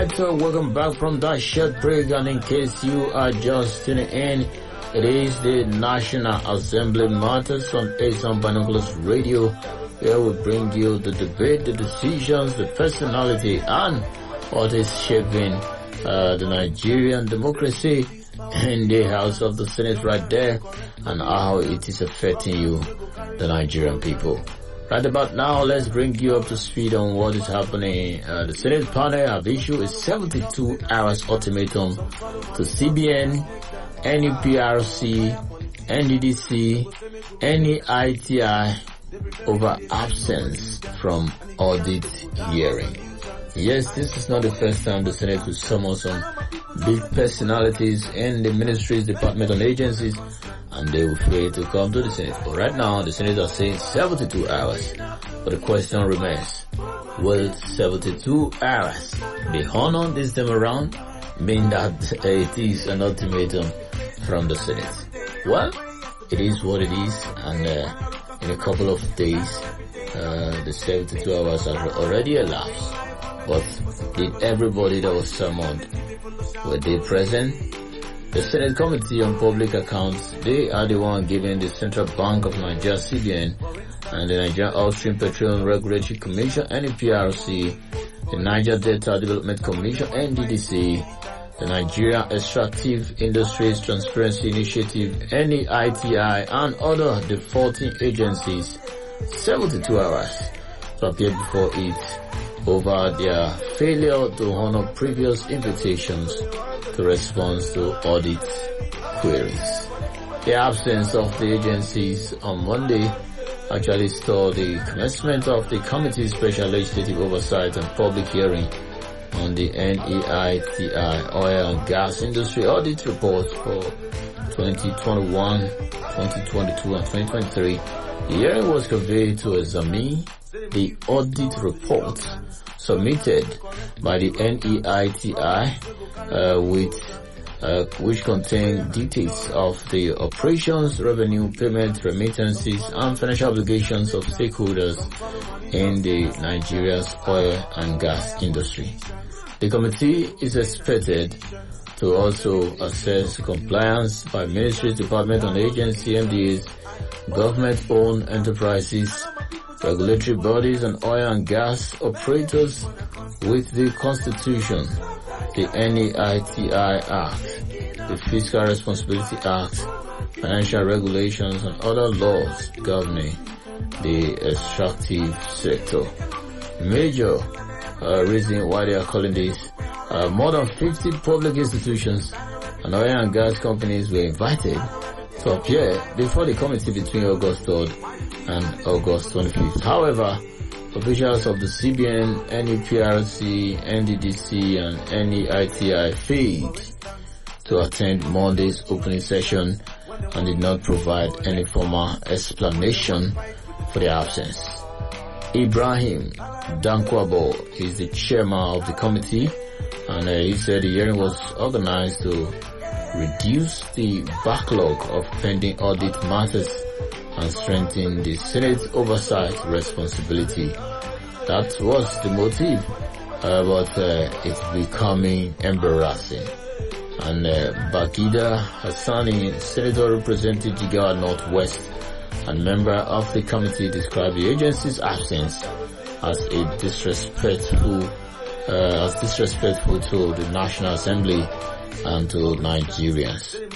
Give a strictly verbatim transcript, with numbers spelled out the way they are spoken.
Alright, so welcome back from that short break, and in case you are just tuning in, it is the National Assembly Matters on Asian Binoculars Radio, where we bring you the debate, the decisions, the personality, and what is shaping uh, the Nigerian democracy in the House of the Senate right there, and how it is affecting you, the Nigerian people. Right about now, let's bring you up to speed on what is happening. Uh, the Senate panel have issued a seventy-two hours ultimatum to C B N, N U P R C, N D D C, N E I T I over absence from audit hearing. Yes, this is not the first time the Senate will summon some big personalities in the ministries, departments, and agencies, and they will fail to come to the Senate. But right now, the Senate are saying seventy-two hours. But the question remains, will seventy-two hours be honored this time around, mean that uh, it is an ultimatum from the Senate? Well, it is what it is, and uh, in a couple of days, uh, the seventy-two hours are already elapsed. But did everybody that was summoned, were they present? The Senate Committee on Public Accounts, they are the one giving the Central Bank of Nigeria, C B N, and the Nigerian Upstream Petroleum Regulatory Commission, N E P R C, the Niger Delta Development Commission, N D D C, the Nigeria Extractive Industries Transparency Initiative, N E I T I, and other defaulting agencies seventy-two hours to appear before it over their failure to honor previous invitations to respond to audit queries. The absence of the agencies on Monday actually stalled the commencement of the Committee's Special Legislative Oversight and Public Hearing on the N E I T I Oil and Gas Industry Audit Report for twenty twenty-one, twenty twenty-two, and twenty twenty-three. The hearing was convened to examine the audit report submitted by the N E I T I uh, with uh, which contain details of the operations, revenue, payment, remittances, and financial obligations of stakeholders in the Nigeria's oil and gas industry. The committee is expected to also assess compliance by ministries, departments, and agencies, M D As, government-owned enterprises, regulatory bodies, and oil and gas operators with the Constitution, the N E I T I Act, the Fiscal Responsibility Act, financial regulations, and other laws governing the extractive sector. Major uh, reason why they are calling this, uh, more than fifty public institutions and oil and gas companies were invited to appear before the committee between August third and August twenty-fifth. However, officials of the C B N, N E P R C, N D D C, and N E I T I failed to attend Monday's opening session and did not provide any formal explanation for their absence. Ibrahim Dankwabo is the chairman of the committee, and uh, he said the hearing was organized to reduce the backlog of pending audit matters and strengthen the Senate's oversight responsibility. That was the motive, uh, but uh, it's becoming embarrassing. And uh, Bagida Hassani, Senator representing Jigawa Northwest and member of the committee, described the agency's absence as a disrespectful, uh, as disrespectful to the National Assembly and to Nigerians.